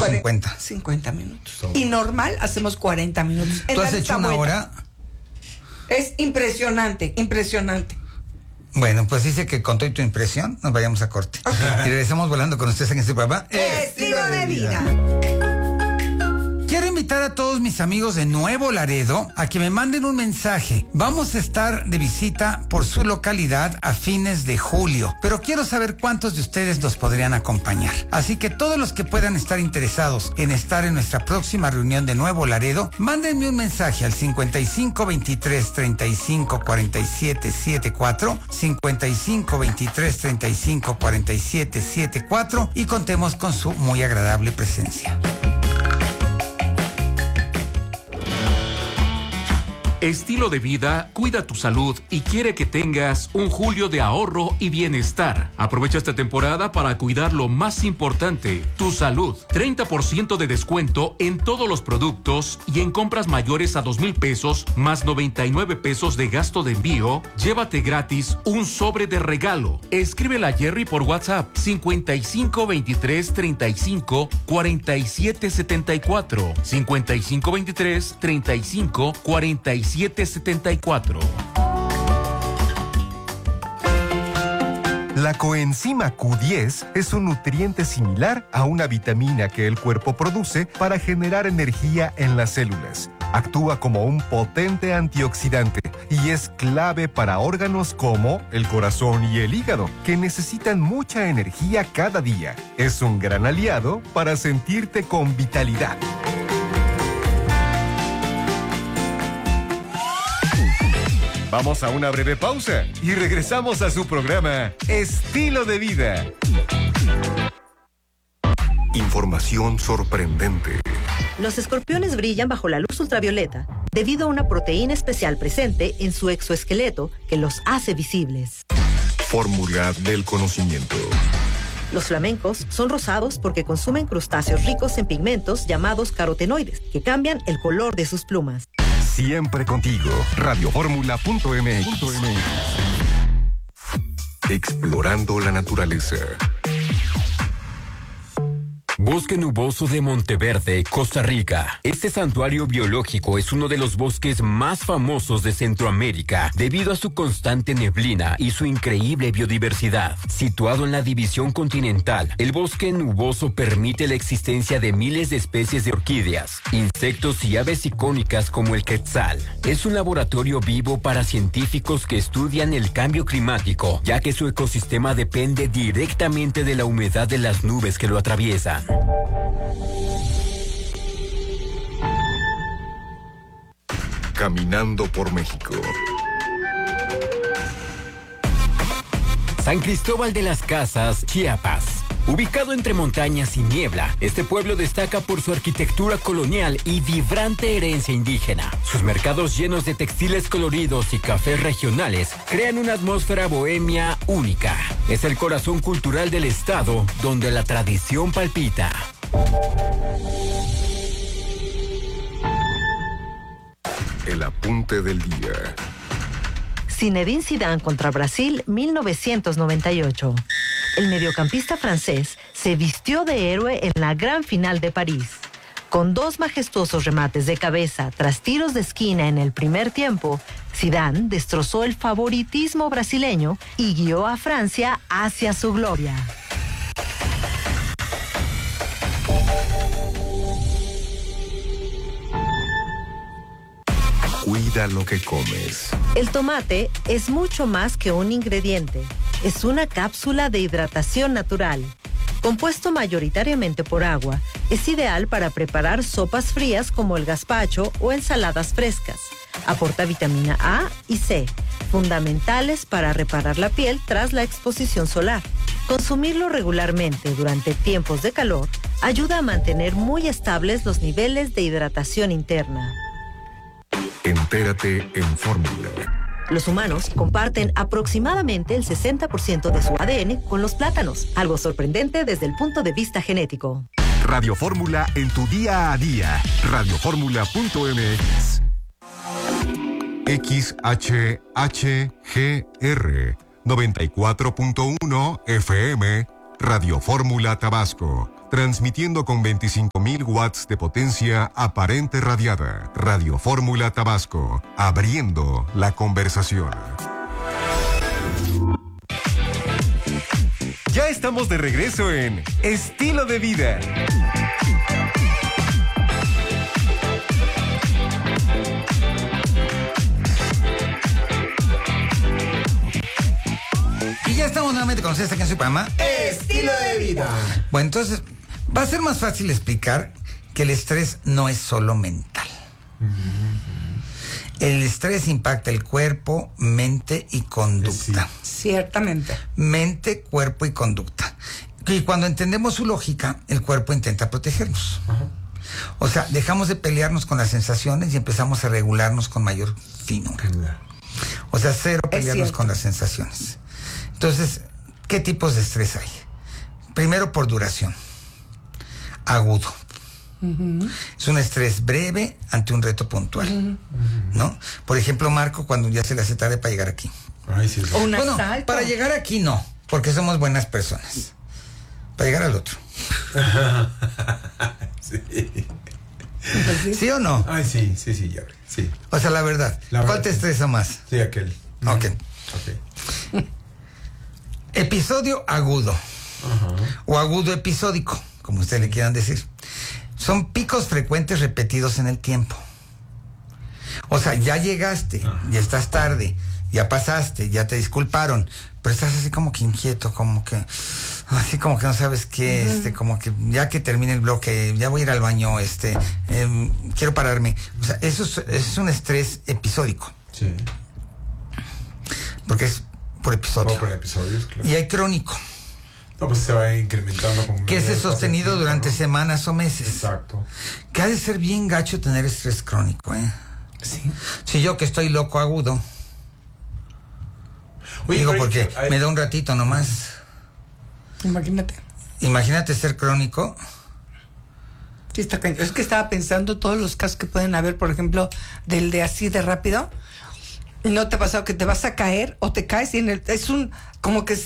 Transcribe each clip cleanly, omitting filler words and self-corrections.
50. 50 minutos. Y normal hacemos 40 minutos. ¿Tú has hecho una hora? Es impresionante, impresionante. Bueno, pues dice que con toda tu impresión nos vayamos a corte. Okay. Y regresamos volando con ustedes en este programa. Estilo de vida. Quiero invitar a todos mis amigos de Nuevo Laredo a que me manden un mensaje. Vamos a estar de visita por su localidad a fines de julio, pero quiero saber cuántos de ustedes nos podrían acompañar. Así que todos los que puedan estar interesados en estar en nuestra próxima reunión de Nuevo Laredo, mándenme un mensaje al 55 23 35 47 74, 55 23 35 47 74 y contemos con su muy agradable presencia. Estilo de Vida cuida tu salud y quiere que tengas un julio de ahorro y bienestar. Aprovecha esta temporada para cuidar lo más importante, tu salud. 30% de descuento en todos los productos y en compras mayores a 2,000 pesos más 99 pesos de gasto de envío. Llévate gratis un sobre de regalo. Escríbele a Jerry por WhatsApp 55 23 35 47 74, 55 23 35 47 774. La coenzima Q10 es un nutriente similar a una vitamina que el cuerpo produce para generar energía en las células. Actúa como un potente antioxidante y es clave para órganos como el corazón y el hígado, que necesitan mucha energía cada día. Es un gran aliado para sentirte con vitalidad. Vamos a una breve pausa y regresamos a su programa Estilo de Vida. Información sorprendente. Los escorpiones brillan bajo la luz ultravioleta debido a una proteína especial presente en su exoesqueleto que los hace visibles. Fórmula del conocimiento. Los flamencos son rosados porque consumen crustáceos ricos en pigmentos llamados carotenoides, que cambian el color de sus plumas. Siempre contigo. Radioformula.mx. Explorando la naturaleza. Bosque Nuboso de Monteverde, Costa Rica. Este santuario biológico es uno de los bosques más famosos de Centroamérica debido a su constante neblina y su increíble biodiversidad. Situado en la división continental, el bosque nuboso permite la existencia de miles de especies de orquídeas, insectos y aves icónicas como el quetzal. Es un laboratorio vivo para científicos que estudian el cambio climático, ya que su ecosistema depende directamente de la humedad de las nubes que lo atraviesan. Caminando por México. San Cristóbal de las Casas, Chiapas. Ubicado entre montañas y niebla, este pueblo destaca por su arquitectura colonial y vibrante herencia indígena. Sus mercados llenos de textiles coloridos y cafés regionales crean una atmósfera bohemia única. Es el corazón cultural del estado, donde la tradición palpita. El apunte del día. Zinedine Zidane contra Brasil, 1998. El mediocampista francés se vistió de héroe en la gran final de París. Con 2 majestuosos remates de cabeza tras tiros de esquina en el primer tiempo, Zidane destrozó el favoritismo brasileño y guió a Francia hacia su gloria. Cuida lo que comes. El tomate es mucho más que un ingrediente. Es una cápsula de hidratación natural. Compuesto mayoritariamente por agua, es ideal para preparar sopas frías como el gazpacho o ensaladas frescas. Aporta vitamina A y C, fundamentales para reparar la piel tras la exposición solar. Consumirlo regularmente durante tiempos de calor ayuda a mantener muy estables los niveles de hidratación interna. Entérate en Fórmula. Los humanos comparten aproximadamente el 60% de su ADN con los plátanos, algo sorprendente desde el punto de vista genético. Radio Fórmula en tu día a día. Radioformula.mx. XHHGR 94.1 FM. Radio Fórmula Tabasco. transmitiendo con 25.000 watts de potencia aparente radiada. Radio Fórmula Tabasco, abriendo la conversación. Ya estamos de regreso en Estilo de Vida. Y ya estamos nuevamente con ustedes aquí en su programa Estilo de Vida. Bueno, entonces va a ser más fácil explicar que el estrés no es solo mental. El estrés impacta el cuerpo, mente y conducta. Ciertamente. Mente, cuerpo y conducta. Y cuando entendemos su lógica, el cuerpo intenta protegernos. O sea, dejamos de pelearnos con las sensaciones y empezamos a regularnos con mayor finura. O sea, cero pelearnos con las sensaciones. Entonces, ¿qué tipos de estrés hay? Primero, por duración. Agudo. Es un estrés breve ante un reto puntual, ¿no? Por ejemplo, Marco, cuando ya se le hace tarde para llegar aquí. Ay, sí, O un Bueno, asalto. para llegar aquí no, porque somos buenas personas. Para llegar al otro. sí. ¿Sí o no? Ay, sí, ya. Sí. O sea, la verdad. ¿Cuál te estresa más? Sí, aquel. Ok. Ok. Episodio agudo. O agudo episódico, como ustedes le quieran decir. Son picos frecuentes repetidos en el tiempo. O sea, ya llegaste, ya estás tarde, ya pasaste, ya te disculparon, pero estás así como que inquieto, como que así como que no sabes qué, como que ya que termine el bloque, ya voy a ir al baño, quiero pararme. O sea, eso es un estrés episódico. Sí. Porque es por episodio. Por episodios, claro. Y hay crónico, No, pues se va incrementando con que es sostenido tiempo, durante ¿no? semanas o meses. Exacto. Que ha de ser bien gacho tener estrés crónico, ¿eh? Sí. Si yo que estoy loco agudo, Oye, digo pero porque hay- me da un ratito nomás. Imagínate. Imagínate ser crónico. Sí, está cañón. Es que estaba pensando todos los casos que pueden haber, por ejemplo, del de así de rápido. ¿No te ha pasado que te vas a caer o te caes y es un como que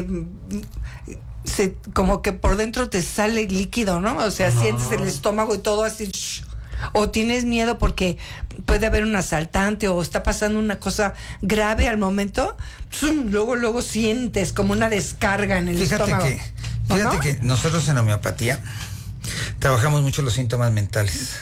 como que por dentro te sale líquido, ¿no? O sea, sientes el estómago y todo así. O tienes miedo porque puede haber un asaltante o está pasando una cosa grave al momento. Luego sientes como una descarga en el estómago. Fíjate que nosotros en homeopatía trabajamos mucho los síntomas mentales.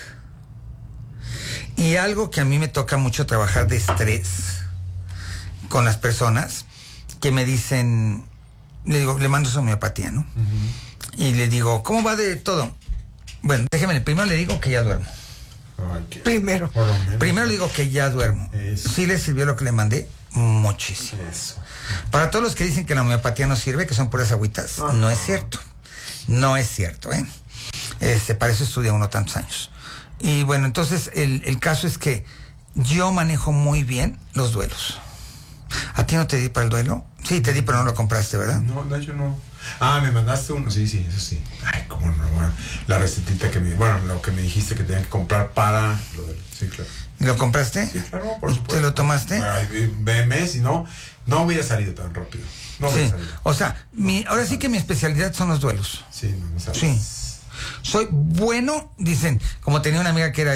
Y algo que a mí me toca mucho trabajar de estrés con las personas que me dicen, le mando su homeopatía, ¿no? Y le digo, ¿cómo va de todo? Bueno, déjeme, primero le digo que ya duermo. Ay, qué- Primero. por lo menos. Primero le digo que ya duermo. Eso. Sí le sirvió lo que le mandé, muchísimo. Eso. Para todos los que dicen que la homeopatía no sirve, que son puras agüitas, no es cierto. No es cierto, ¿eh? Para eso estudia uno tantos años. Y bueno, entonces el caso es que yo manejo muy bien los duelos. ¿A ti no te di para el duelo? Sí, te di, pero no lo compraste, ¿verdad? No, de hecho no. Ah, me mandaste uno. Sí, eso sí. Ay, cómo no. Bueno, la recetita lo que me dijiste que tenía que comprar para lo del. Sí, claro. ¿Lo compraste? Sí, claro, por ¿Y supuesto. ¿Te lo tomaste? Ay, veme, si no hubiera salido tan rápido. No hubiera Sí. salido. O sea, ahora sí que mi especialidad son los duelos. Sí, no sabes. Sí. Soy bueno, dicen, como tenía una amiga que era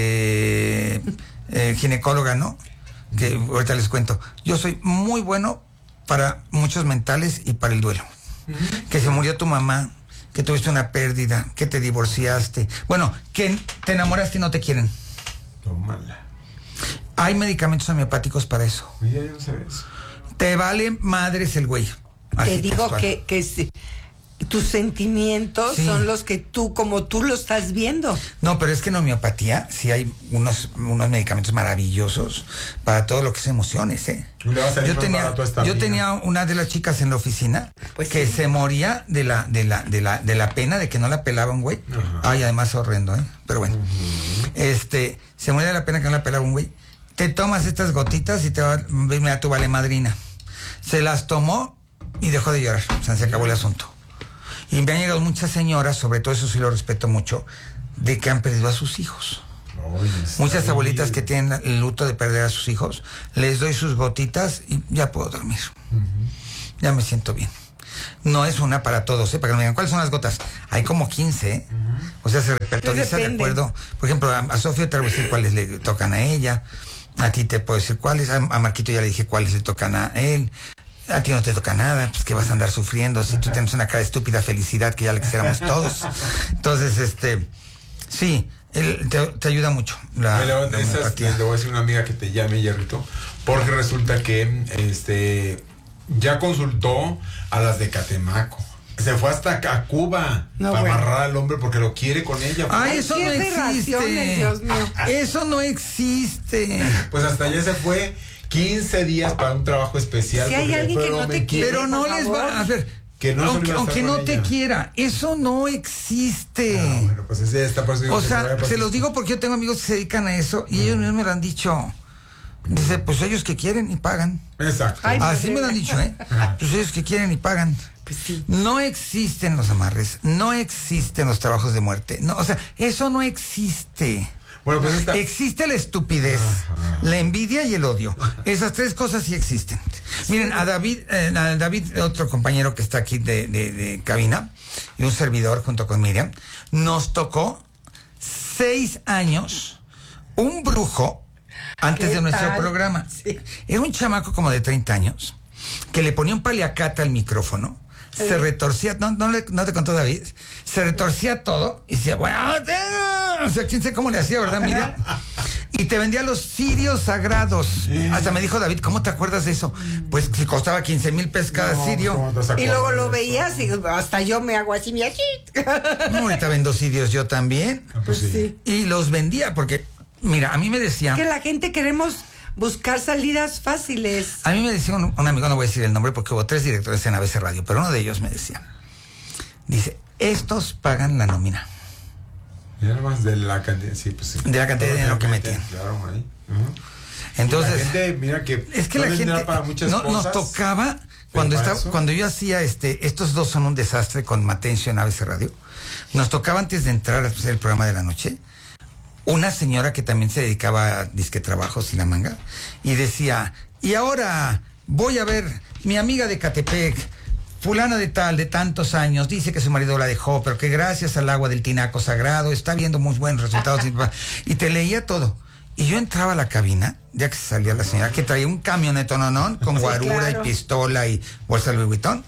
ginecóloga, ¿no? Que ahorita les cuento. Yo soy muy bueno para muchos mentales y para el duelo. Que se murió tu mamá, que tuviste una pérdida, que te divorciaste. Bueno, que te enamoraste y no te quieren. Tómala. Hay medicamentos homeopáticos para eso. Mira, yo no sé eso. Te vale madres el güey. Te Así digo textual. que sí, tus sentimientos Sí. son los que como tú lo estás viendo. No, pero es que en homeopatía sí hay unos medicamentos maravillosos para todo lo que es emociones, ¿eh? Le va a salir más barato a esta yo amiga. tenía una de las chicas en la oficina Pues que sí. se moría de la pena de que no la pelaba un güey. Ajá. Ay, además horrendo, ¿eh? Pero bueno. Se moría de la pena que no la pelaba un güey. Te tomas estas gotitas y mira, tu vale madrina. Se las tomó y dejó de llorar. O sea, se acabó el asunto. Y me han llegado muchas señoras, sobre todo eso sí lo respeto mucho, de que han perdido a sus hijos. Ay, está Muchas bien. abuelitas que tienen el luto de perder a sus hijos, les doy sus gotitas y ya puedo dormir. Ya me siento bien. No es una para todos, para que no me digan, ¿cuáles son las gotas? Hay como 15, ¿eh? O sea, se repertoriza de acuerdo. Por ejemplo, a Sofía te voy a decir cuáles le tocan a ella. A ti te puedo decir cuáles. A Marquito ya le dije cuáles le tocan a él. A ti no te toca nada, pues que vas a andar sufriendo. Si tú tienes una cara de estúpida felicidad que ya le quisiéramos todos. Entonces, sí, te ayuda mucho la homeopatía. Le voy a decir a una amiga que te llame, Hierrito, porque resulta que ya consultó a las de Catemaco. Se fue hasta a Cuba para amarrar al hombre porque lo quiere con ella. ¡Ay, eso no existe! Dios mío. Eso no existe. Pues hasta allá se fue 15 días para un trabajo especial. Si hay alguien que no te quiere, pero no les va a ver. Que no aunque no te quiera, eso no existe. Bueno, pues esta persona. O sea, se los digo porque yo tengo amigos que se dedican a eso y ellos mismos me lo han dicho. Dice, pues ellos que quieren y pagan. Exacto. Así me lo han dicho, ¿eh? Pues ellos que quieren y pagan. Pues sí. No existen los amarres, no existen los trabajos de muerte. No, o sea, eso no existe. Bueno, pues existe la estupidez, la envidia y el odio. Esas tres cosas sí existen. Miren, a David, otro compañero que está aquí de cabina, y un servidor junto con Miriam, nos tocó 6 años un brujo antes de nuestro programa. Sí. Era un chamaco como de 30 años que le ponía un paliacate al micrófono. Se retorcía, no te contó David, se retorcía todo y decía, bueno, o sea, quién sé cómo le hacía, ¿verdad, Miriam? Y te vendía los cirios sagrados. Sí. Hasta me dijo David, ¿cómo te acuerdas de eso? Pues si costaba 15,000 pesos cada cirio. Y luego lo veías y hasta yo me hago así, mira. No, ahorita vendo cirios yo también. Pues sí. Y los vendía porque, mira, a mí me decían... Que la gente queremos buscar salidas fáciles. A mí me decía un amigo, no voy a decir el nombre porque hubo 3 directores en ABC Radio, pero uno de ellos me decía, dice, estos pagan la nómina. Y además de la cantidad, sí, pues sí. De la cantidad de dinero que metían. Claro, ahí. Entonces, la gente, mira que es que la gente para muchas cosas, nos tocaba cuando yo hacía estos dos son un desastre con Matencio en ABC Radio. Nos tocaba antes de entrar a hacer el programa de la noche. Una señora que también se dedicaba a disque trabajos y la manga, y decía, y ahora voy a ver mi amiga de Catepec, fulana de tal, de tantos años, dice que su marido la dejó, pero que gracias al agua del tinaco sagrado está viendo muy buenos resultados. Y te leía todo. Y yo entraba a la cabina, ya que salía la señora, que traía un camionetononón con guarura, sí, claro, y pistola y bolsa Louis Vuitton.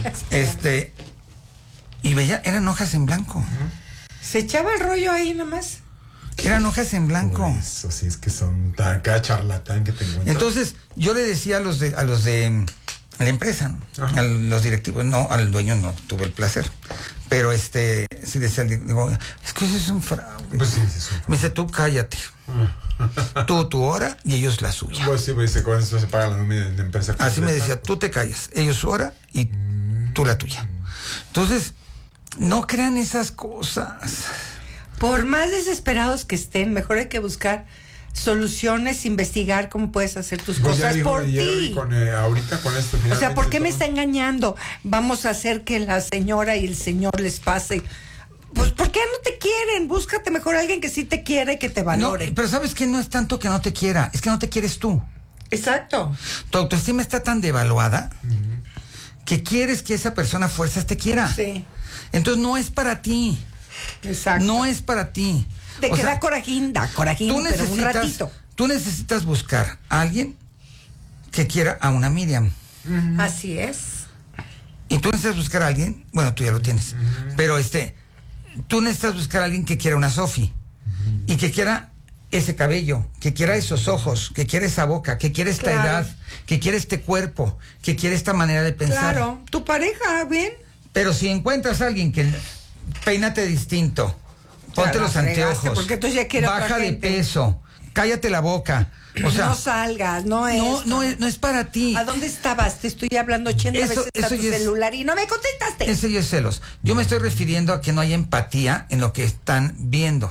Y veía, eran hojas en blanco. Se echaba el rollo ahí nomás. Eran hojas en blanco. Eso sí, es que son cada charlatán que te encuentras. Entonces, yo le decía a los de la empresa, ¿no? A los directivos, no, al dueño no tuve el placer. Pero sí decía, digo, es que eso es un fraude. Pues sí, sí. Me dice, tú cállate. Tú tu hora y ellos la suya. Pues sí, pues con eso se paga la nómina de empresa. Así me decía, tú te callas, ellos su hora y tú la tuya. Entonces, no crean esas cosas. Por más desesperados que estén, mejor hay que buscar soluciones, investigar cómo puedes hacer tus cosas por ti. Ahorita con esto. O sea, ¿por qué me está engañando? Vamos a hacer que la señora y el señor les pase. Pues, ¿por qué no te quieren? Búscate mejor a alguien que sí te quiere, que te valore. No, pero ¿sabes qué? No es tanto que no te quiera, es que no te quieres tú. Exacto. Tu autoestima está tan devaluada que quieres que esa persona a fuerzas te quiera. Sí. Entonces no es para ti. Exacto. No es para ti. Te queda corajín, pero un ratito. Tú necesitas buscar a alguien que quiera a una Miriam. Así es. Y tú necesitas buscar a alguien, bueno, tú ya lo tienes, pero tú necesitas buscar a alguien que quiera una Sofi y que quiera ese cabello, que quiera esos ojos, que quiera esa boca, que quiera esta edad, que quiera este cuerpo, que quiera esta manera de pensar. Claro, tu pareja, bien. Pero si encuentras a alguien que peínate distinto, ponte los anteojos, porque tú ya quieres baja de peso, cállate la boca. O sea, no salgas, no es para ti. ¿A dónde estabas? Te estoy hablando 80 veces a tu celular y no me contestaste. Eso ya es celos. Yo me estoy refiriendo a que no hay empatía en lo que están viendo.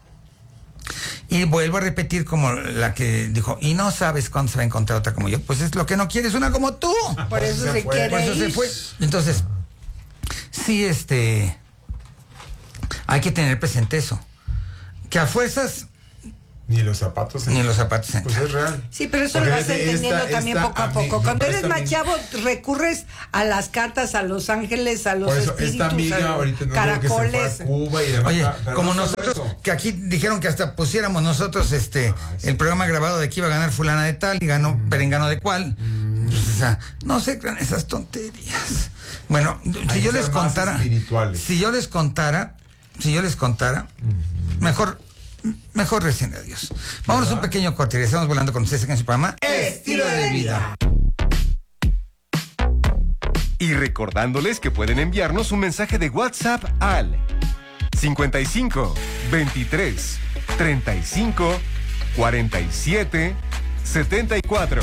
Y vuelvo a repetir como la que dijo, y no sabes cuándo se va a encontrar otra como yo. Pues es lo que no quieres, una como tú. Por eso se quiere Por eso ir. se fue. Entonces, sí, hay que tener presente eso. Que a fuerzas Ni los zapatos. Pues es real. Sí, pero eso lo vas entendiendo también poco a poco. Cuando eres más chavo, recurres a las cartas, a los ángeles, a los espíritus, amiga, ahorita no caracoles. Que se fue a Cuba y demás. Oye, como no nosotros, que aquí dijeron que hasta pusiéramos nosotros el programa grabado de que iba a ganar fulana de tal y ganó perengano de cual. Pues, o sea, no se crean esas tonterías. Bueno, si yo les contara, mejor recién adiós. Vámonos a un pequeño corte y estamos volando con ustedes en su programa Estilo de Vida. Y recordándoles que pueden enviarnos un mensaje de WhatsApp al 55 23 35 47 74.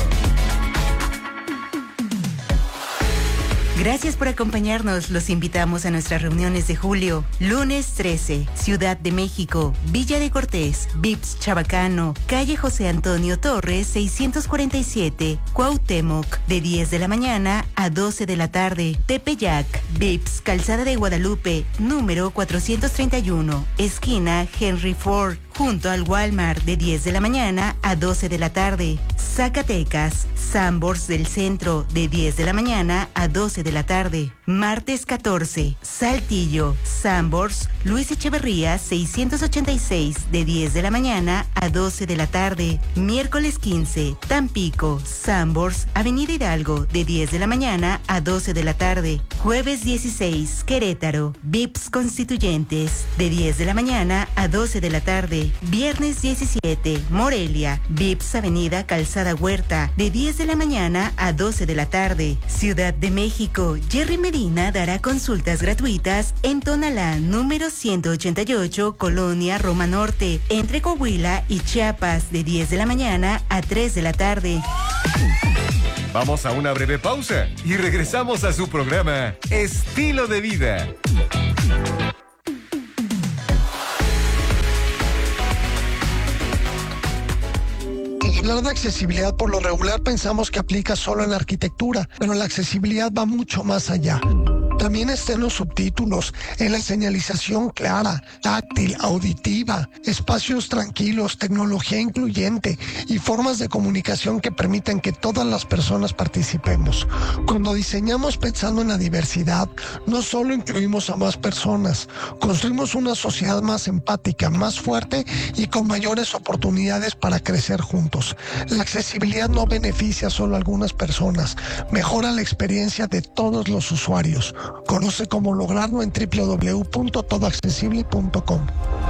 Gracias por acompañarnos. Los invitamos a nuestras reuniones de julio. Lunes 13, Ciudad de México, Villa de Cortés, Vips Chabacano, calle José Antonio Torres, 647, Cuauhtémoc, de 10 de la mañana a 12 de la tarde. Tepeyac, Vips, Calzada de Guadalupe, número 431, esquina Henry Ford, junto al Walmart, de 10 de la mañana a 12 de la tarde. Zacatecas, Sanborns del Centro, de 10 de la mañana a 12 de la tarde. Martes 14, Saltillo, Sanborns, Luis Echeverría, 686, de 10 de la mañana a 12 de la tarde. Miércoles 15, Tampico, Sanborns, Avenida Hidalgo, de 10 de la mañana a 12 de la tarde. Jueves 16, Querétaro, Vips Constituyentes, de 10 de la mañana a 12 de la tarde. Viernes 17, Morelia, Vips Avenida Calzada Huerta, de 10 de la mañana a 12 de la tarde. Ciudad de México, Jerry Medina dará consultas gratuitas en Tonalá, número 188, Colonia Roma Norte, entre Coahuila y Chiapas, de 10 de la mañana a 3 de la tarde. Vamos a una breve pausa y regresamos a su programa Estilo de Vida. Hablar de accesibilidad por lo regular pensamos que aplica solo en la arquitectura, pero la accesibilidad va mucho más allá. También está en los subtítulos, en la señalización clara, táctil, auditiva, espacios tranquilos, tecnología incluyente y formas de comunicación que permiten que todas las personas participemos. Cuando diseñamos pensando en la diversidad, no solo incluimos a más personas, construimos una sociedad más empática, más fuerte y con mayores oportunidades para crecer juntos. La accesibilidad no beneficia solo a algunas personas, mejora la experiencia de todos los usuarios. Conoce cómo lograrlo en www.todoaccesible.com.